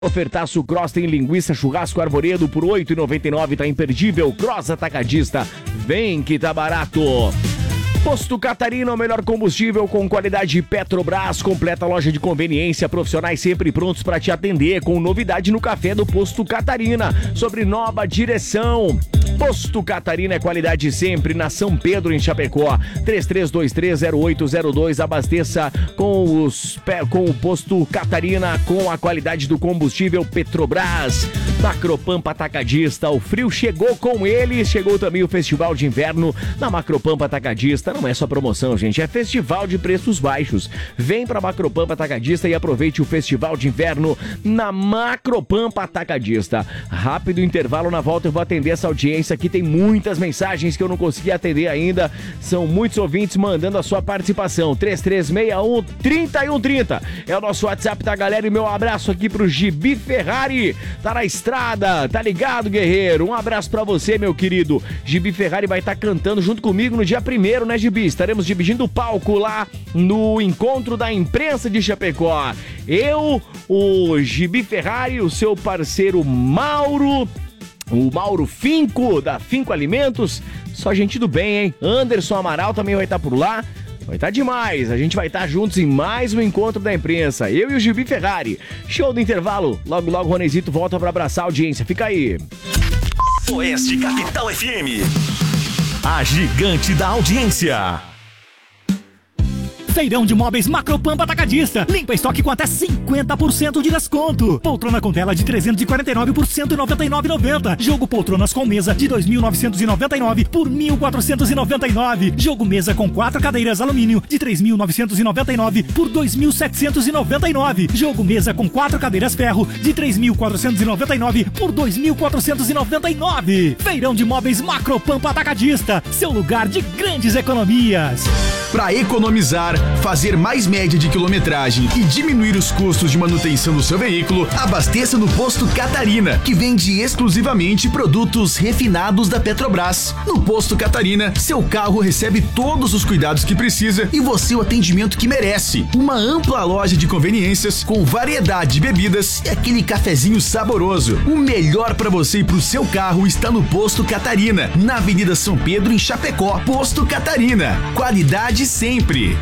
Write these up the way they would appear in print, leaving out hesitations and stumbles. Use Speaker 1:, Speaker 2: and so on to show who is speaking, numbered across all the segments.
Speaker 1: Ofertaço Cross tem linguiça churrasco arvoredo por R$ 8,99, tá imperdível. Cross Atacadista, vem que tá barato. Posto Catarina, o melhor combustível com qualidade Petrobras, completa loja de conveniência, profissionais sempre prontos para te atender, com novidade no café do Posto Catarina, sobre nova direção. Posto Catarina é qualidade sempre, na São Pedro, em Chapecó. 33230802, abasteça com o Posto Catarina, com a qualidade do combustível Petrobras. Macropampa Atacadista, o frio chegou com ele, chegou também o Festival de Inverno na Macropampa Atacadista. Não é só promoção, gente, é festival de preços baixos. Vem pra Macropampa Atacadista e aproveite o Festival de Inverno na Macropampa Atacadista. Rápido intervalo, na volta eu vou atender essa audiência aqui. Tem muitas mensagens que eu não consegui atender ainda. São muitos ouvintes mandando a sua participação. 3361-3130 é o nosso WhatsApp da galera. E meu abraço aqui pro Gibi Ferrari, tá na estrada, tá ligado, guerreiro? Um abraço pra você, meu querido. Gibi Ferrari vai estar cantando junto comigo no dia 1º, né, Gibi? Estaremos dividindo o palco lá no Encontro da Imprensa de Chapecó. Eu, o Gibi Ferrari, o seu parceiro Mauro, o Mauro Finco, da Finco Alimentos. Só gente do bem, hein? Anderson Amaral também vai estar por lá. Vai estar demais, a gente vai estar juntos em mais um Encontro da Imprensa. Eu e o Gibi Ferrari. Show do intervalo. Logo, logo o Ronezito volta para abraçar a audiência. Fica aí.
Speaker 2: Oeste Capital FM. A gigante da audiência.
Speaker 3: Feirão de móveis Macropampa Atacadista. Limpa estoque com até 50% de desconto. Poltrona com tela de 349 por R$ 199,90. Jogo poltronas com mesa de 2.999 por R$ 1.499. Jogo mesa com 4 cadeiras alumínio de 3.999 por R$ 2.799. Jogo mesa com 4 cadeiras ferro de 3.499 por R$ 2.499. Feirão de móveis Macropampa Atacadista. Seu lugar de grandes economias.
Speaker 4: Para economizar, fazer mais média de quilometragem e diminuir os custos de manutenção do seu veículo, abasteça no Posto Catarina, que vende exclusivamente produtos refinados da Petrobras. No Posto Catarina, seu carro recebe todos os cuidados que precisa e você o atendimento que merece. Uma ampla loja de conveniências com variedade de bebidas e aquele cafezinho saboroso. O melhor para você e pro seu carro está no Posto Catarina, na Avenida São Pedro, em Chapecó. Posto Catarina, qualidade sempre.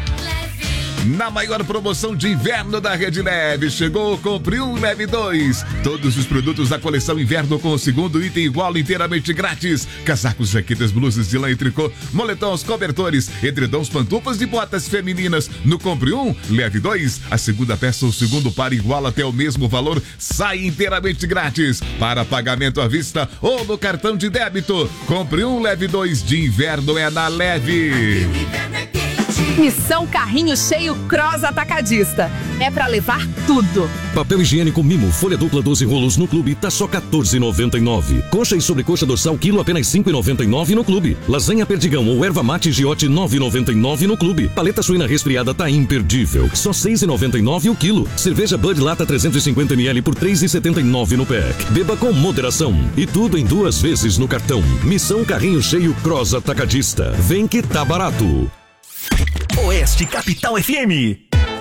Speaker 5: Na maior promoção de inverno da Rede Leve, chegou Compre Um, Leve 2. Todos os produtos da coleção inverno com o segundo item igual inteiramente grátis. Casacos, jaquetas, blusas de lã e tricô, moletons, cobertores, edredons, pantufas e botas femininas. No Compre Um, Leve 2, a segunda peça ou segundo par igual até o mesmo valor, sai inteiramente grátis. Para pagamento à vista ou no cartão de débito. Compre Um, Leve 2 de inverno é na Leve.
Speaker 6: Missão Carrinho Cheio Cross Atacadista. É pra levar tudo.
Speaker 7: Papel higiênico Mimo, folha dupla 12 rolos no clube, tá só R$ 14,99. Coxa e sobrecoxa dorsal quilo apenas R$ 5,99 no clube. Lasanha perdigão ou erva mate giote R$ 9,99 no clube. Paleta suína resfriada tá imperdível, só R$ 6,99 o quilo. Cerveja Bud Lata 350ml por R$ 3,79 no pack. Beba com moderação. E tudo em 2 vezes no cartão. Missão Carrinho Cheio Cross Atacadista. Vem que tá barato.
Speaker 2: Oeste Capital FM.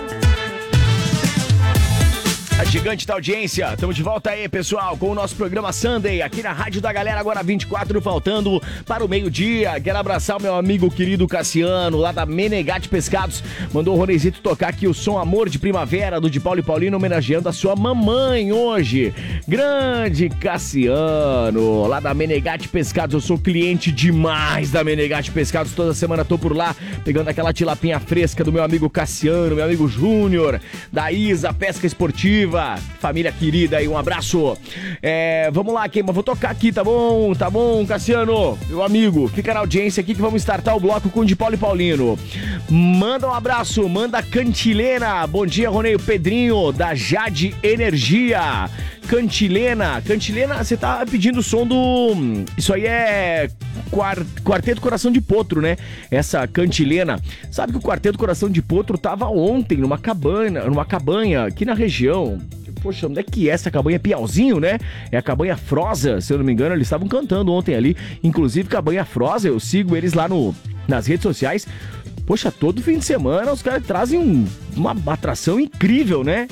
Speaker 1: A gigante da audiência, estamos de volta aí, pessoal, com o nosso programa Sunday, aqui na Rádio da Galera, agora 24, faltando para o meio-dia. Quero abraçar o meu amigo querido Cassiano, lá da Menegate Pescados, mandou o Ronezito tocar aqui o som Amor de Primavera, do de Paulo e Paulino, homenageando a sua mamãe hoje. Grande Cassiano, lá da Menegate Pescados, eu sou cliente demais da Menegate Pescados, toda semana tô por lá, pegando aquela tilapinha fresca do meu amigo Cassiano, meu amigo Júnior, da Isa Pesca Esportiva. Família querida aí, um abraço. Vamos lá, Queima, vou tocar aqui, tá bom? Tá bom, Cassiano, meu amigo, fica na audiência aqui que vamos startar o bloco com o de Paulo e Paulino. Manda um abraço, manda Cantilena, bom dia, Roneio, Pedrinho, da Jade Energia. Cantilena, você tá pedindo o som do... Isso aí é Quarteto Coração de Potro, né? Essa Cantilena. Sabe que o Quarteto Coração de Potro tava ontem numa cabanha aqui na região. Poxa, onde é que é essa cabanha? Piauzinho, né? É a cabanha Frosa, se eu não me engano, eles estavam cantando ontem ali. Inclusive, cabanha Frosa, eu sigo eles lá nas redes sociais. Poxa, todo fim de semana os caras trazem uma atração incrível, né?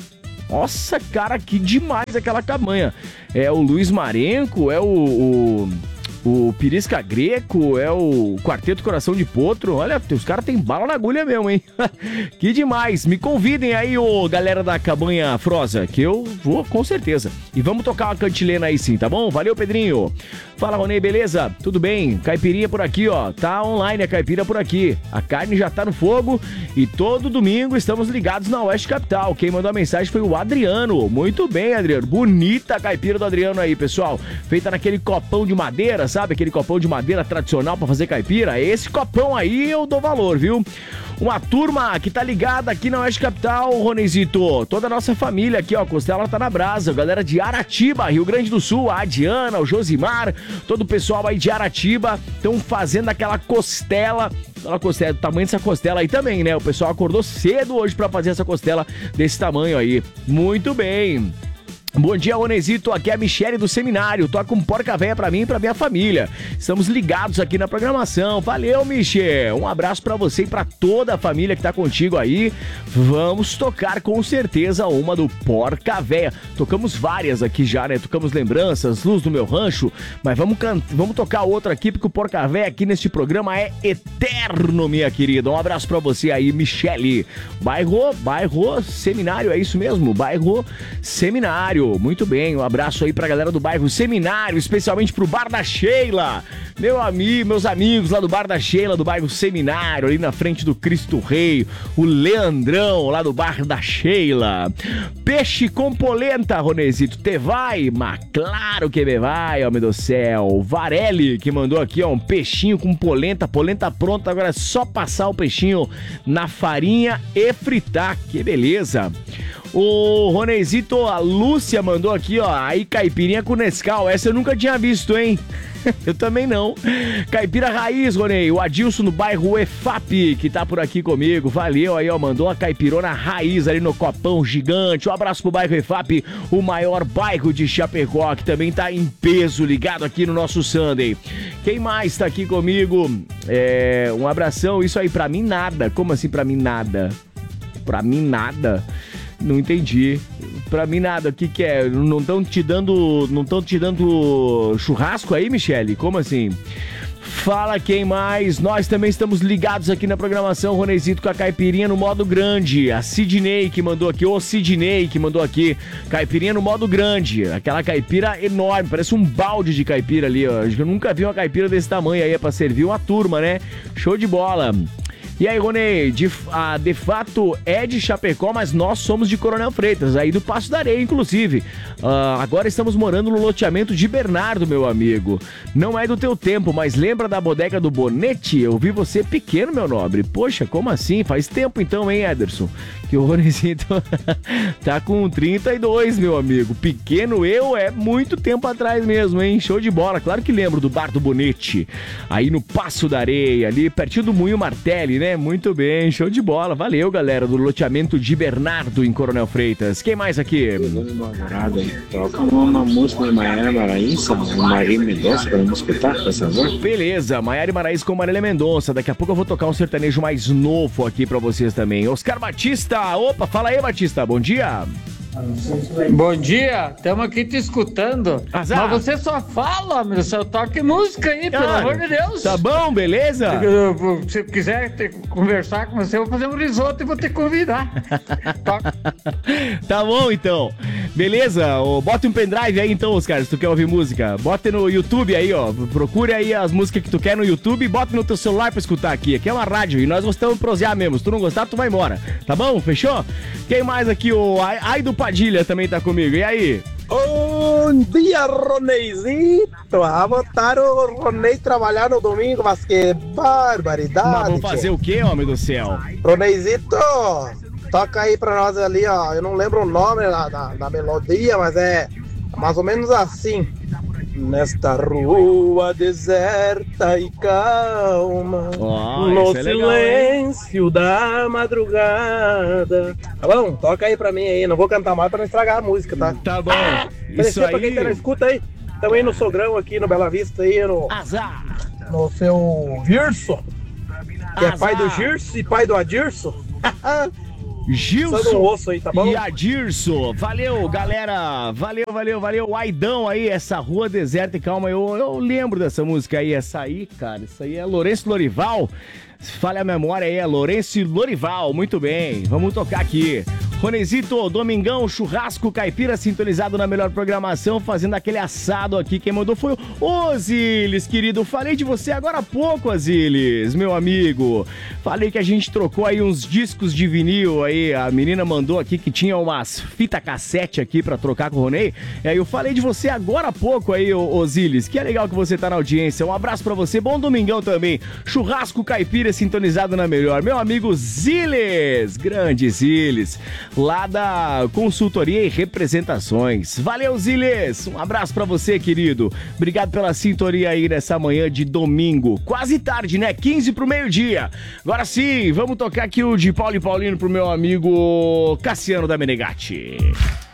Speaker 1: Nossa, cara, que demais aquela cabanha. É o Luiz Marenco, é o Pirisca Greco, é o Quarteto Coração de Potro. Olha, os caras têm bala na agulha mesmo, hein? Que demais. Me convidem aí, galera da Cabanha Frosa, que eu vou com certeza. E vamos tocar uma cantilena aí sim, tá bom? Valeu, Pedrinho. Fala, Ronei, beleza? Tudo bem? Caipirinha por aqui, ó. Tá online a caipira por aqui. A carne já tá no fogo e todo domingo estamos ligados na Oeste Capital. Quem mandou a mensagem foi o Adriano. Muito bem, Adriano. Bonita a caipira do Adriano aí, pessoal. Feita naquele copão de madeira, sabe? Aquele copão de madeira tradicional pra fazer caipira. Esse copão aí eu dou valor, viu? Uma turma que tá ligada aqui na Oeste Capital, Ronezito. Toda a nossa família aqui, ó. Costela tá na brasa. Galera de Aratiba, Rio Grande do Sul. A Diana, o Josimar, todo o pessoal aí de Aratiba estão fazendo aquela costela. Aquela costela, do tamanho dessa costela aí também, né? O pessoal acordou cedo hoje pra fazer essa costela desse tamanho aí. Muito bem. Bom dia, Ronezito, aqui é a Michele do Seminário, toca um porca véia pra mim e pra minha família. Estamos ligados aqui na programação. Valeu, Michele. Um abraço pra você e pra toda a família que tá contigo aí. Vamos tocar com certeza uma do Porca Véia. Tocamos várias aqui já, né? Tocamos Lembranças, Luz do Meu Rancho, mas vamos tocar outra aqui, porque o Porca Véia aqui neste programa é eterno, minha querida. Um abraço pra você aí, Michele. Bairro Seminário, é isso mesmo? Bairro Seminário. Muito bem, um abraço aí pra galera do bairro Seminário, especialmente pro Bar da Sheila. Meus amigos lá do Bar da Sheila, do bairro Seminário, ali na frente do Cristo Rei. O Leandrão, lá do Bar da Sheila. Peixe com polenta, Ronezito, te vai? Mas claro que me vai, homem do céu. Varelli, que mandou aqui, ó, um peixinho com polenta pronta, agora é só passar o peixinho na farinha e fritar, que beleza. O Ronezito, a Lúcia mandou aqui, ó, aí caipirinha com Nescau, essa eu nunca tinha visto, hein? Eu também não. Caipira Raiz, Ronei, o Adilson no bairro EFAP, que tá por aqui comigo, valeu aí, ó, mandou a caipirona raiz ali no copão gigante. Um abraço pro bairro EFAP, o maior bairro de Chapecó, que também tá em peso, ligado aqui no nosso Sunday. Quem mais tá aqui comigo? Um abração, isso aí, pra mim nada. Como assim pra mim nada? Pra mim nada? Não entendi. Pra mim nada, o que é? Não estão te dando churrasco aí, Michele? Como assim? Fala quem mais? Nós também estamos ligados aqui na programação, Ronezito, com a caipirinha no modo grande. A Sidney que mandou aqui, caipirinha no modo grande. Aquela caipira enorme, parece um balde de caipira ali, ó. Eu nunca vi uma caipira desse tamanho aí, é pra servir uma turma, né? Show de bola. E aí, Ronei, de fato é de Chapecó, mas nós somos de Coronel Freitas, aí do Passo da Areia, inclusive. Agora estamos morando no loteamento de Bernardo, meu amigo. Não é do teu tempo, mas lembra da bodega do Bonete? Eu vi você pequeno, meu nobre. Poxa, como assim? Faz tempo então, hein, Ederson? Que o Ronezito tá com 32, meu amigo. Pequeno eu é muito tempo atrás mesmo, hein? Show de bola. Claro que lembro do Bar do Bonete, aí no Passo da Areia, ali pertinho do Moinho Martelli, né? Muito bem, show de bola. Valeu, galera, do loteamento de Bernardo, em Coronel Freitas. Quem mais aqui?
Speaker 8: Toca uma música de Maiara Maraíza, Marília Mendonça, pra me escutar, por favor.
Speaker 1: Beleza, Maiara Maraíza com Marília Mendonça. Daqui a pouco eu vou tocar um sertanejo mais novo aqui pra vocês também. Oscar Batista, opa, fala aí, Batista, bom dia.
Speaker 9: Bom dia, estamos aqui te escutando.
Speaker 1: Azar.
Speaker 9: Mas você só fala, meu, só toque música aí, pelo amor de Deus.
Speaker 1: Tá bom, beleza?
Speaker 9: Se quiser conversar com você, eu vou fazer um risoto e vou te convidar.
Speaker 1: Tá bom, então. Beleza? Bota um pendrive aí, então, Oscar, se tu quer ouvir música. Bota no YouTube aí, ó. Procure aí as músicas que tu quer no YouTube e bota no teu celular pra escutar aqui. Aqui é uma rádio e nós gostamos de prosear mesmo. Se tu não gostar, tu vai embora. Tá bom? Fechou? Quem mais aqui? O Ai do Padilha também tá comigo. E aí?
Speaker 10: Bom dia, Roneizito. A botar o Ronei trabalhar no domingo, mas que barbaridade.
Speaker 1: Mas vamos fazer o quê, homem do céu?
Speaker 10: Roneizito, toca aí pra nós ali, ó. Eu não lembro o nome da melodia, mas é mais ou menos assim. Nesta rua deserta e calma, no silêncio da madrugada. Tá bom? Toca aí pra mim aí. Não vou cantar mais pra não estragar a música, tá?
Speaker 1: Tá bom. Isso aí.
Speaker 10: Pra quem tá na escuta aí. Também no Sogrão aqui no Bela Vista aí, no seu Virso, que é pai do Girso e pai do Adirso.
Speaker 1: Gilson
Speaker 10: um osso aí, tá bom?
Speaker 1: e Adirson. Valeu, galera. Valeu. Aidão aí, essa rua deserta e calma. Eu lembro dessa música aí. Essa aí, cara, isso aí é Lourenço Lorival. Se falha a memória aí, é Lourenço Lorival. Muito bem, vamos tocar aqui. Ronezito, domingão, churrasco caipira sintonizado na melhor programação, fazendo aquele assado aqui. Quem mandou foi o Osilis, querido. Falei de você agora há pouco, Osilis, meu amigo. Falei que a gente trocou aí uns discos de vinil aí. A menina mandou aqui que tinha umas fita cassete aqui pra trocar com o Ronei. E aí eu falei de você agora há pouco aí, Osilis. Que é legal que você tá na audiência. Um abraço pra você, bom domingão também. Churrasco caipira sintonizado na melhor. Meu amigo Ziles, grande Ziles, lá da Consultoria e Representações. Valeu, Ziles! Um abraço pra você, querido. Obrigado pela sintonia aí nessa manhã de domingo. Quase tarde, né? 15 pro meio-dia. Agora sim, vamos tocar aqui o de Paulo e Paulino pro meu amigo Cassiano da Menegatti.